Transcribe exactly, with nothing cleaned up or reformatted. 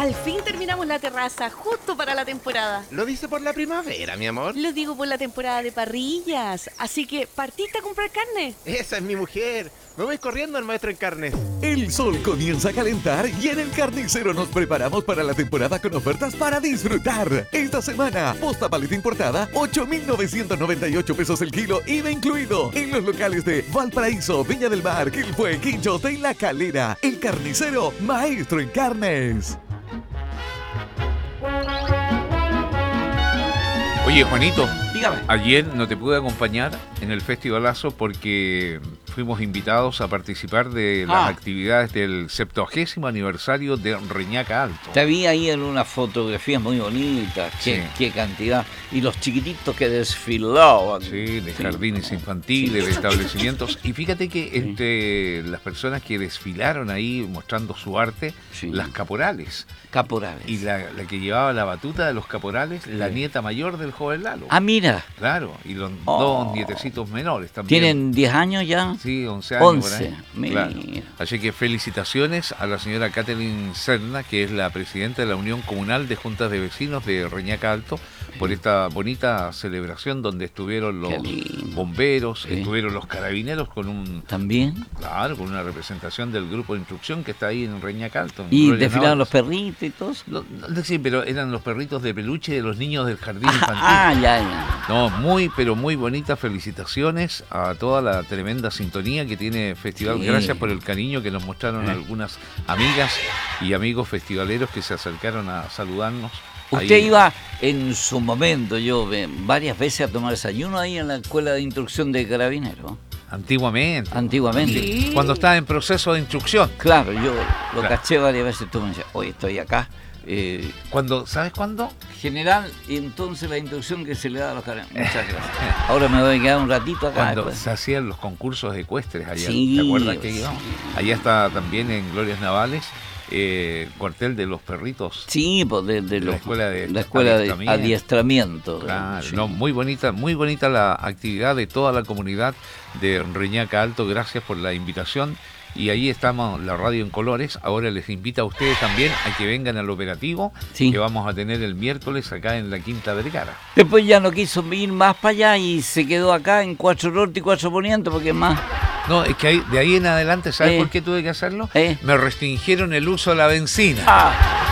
Al fin terminamos la terraza, justo para la temporada. ¿Lo dice por la primavera, mi amor? Lo digo por la temporada de parrillas. Así que, ¿partiste a comprar carne? Esa es mi mujer. Me voy corriendo al maestro en carnes. El sol comienza a calentar y en el Carnicero nos preparamos para la temporada con ofertas para disfrutar. Esta semana, posta paleta importada, ocho mil novecientos noventa y ocho pesos el kilo, I V A incluido. En los locales de Valparaíso, Viña del Mar, Quilpué, Quinchote y La Calera. El Carnicero, maestro en carnes. Oye, Juanito, dígame. Ayer no te pude acompañar en el festivalazo porque fuimos invitados a participar de las Ah. actividades del septuagésimo aniversario de Reñaca Alto. Te vi ahí en unas fotografías muy bonitas, qué, Sí. qué cantidad. Y los chiquititos que desfilaban. Sí, de Sí. jardines infantiles, Sí. de establecimientos. Y fíjate que entre las personas que desfilaron ahí mostrando su arte, Sí. las caporales. Caporales. Y la, la que llevaba la batuta de los caporales, la Sí. nieta mayor del joven Lalo. Ah, mira, Claro, y los Oh. dos nietecitos menores también. tienen diez años ya. Sí, once años por once, ahí. mira. Claro. Así que felicitaciones a la señora Catherine Serna, que es la presidenta de la Unión Comunal de Juntas de Vecinos de Reñaca Alto, por esta bonita celebración donde estuvieron los Qué lindo. bomberos, Sí. estuvieron los carabineros con un También. claro, con una representación del grupo de instrucción que está ahí en Reñaca Alto. en Y Gloria desfilaban los Navales. perritos y todo eso. Lo- no, sí, pero eran los perritos de peluche de los niños del jardín infantil. Ah, ya, ya. No, muy, pero muy bonitas felicitaciones a toda la tremenda sintonía que tiene Festival. Sí. Gracias por el cariño que nos mostraron Eh. algunas amigas y amigos festivaleros que se acercaron a saludarnos. Usted ahí. iba en su momento, yo eh, varias veces a tomar desayuno ahí en la escuela de instrucción de carabineros. Antiguamente. Antiguamente. Sí. Cuando estaba en proceso de instrucción. Claro, yo lo Claro. caché varias veces. Tú me decías, oye, estoy acá. Eh, Cuando, ¿sabes cuándo? general, y entonces la instrucción que se le da a los carabineros. Muchas gracias. Ahora me voy a quedar un ratito acá. Cuando después. se hacían los concursos ecuestres allá. Sí, ¿Te acuerdas que sí. íbamos? Allá está también en Glorias Navales, eh, cuartel de los perritos. Sí, pues de, de La los- escuela de la escuela de adiestramiento. adiestramiento. Claro, Sí. no, muy bonita, muy bonita la actividad de toda la comunidad de Reñaca Alto. Gracias por la invitación. Y ahí estamos, la radio en colores. Ahora les invita a ustedes también a que vengan al operativo Sí. que vamos a tener el miércoles acá en la Quinta Vergara. Después ya no quiso ir más para allá y se quedó acá en Cuatro Norte y Cuatro Poniente porque más. No, es que ahí, de ahí en adelante, ¿sabes Eh. por qué tuve que hacerlo? Eh. Me restringieron el uso de la benzina. Ah,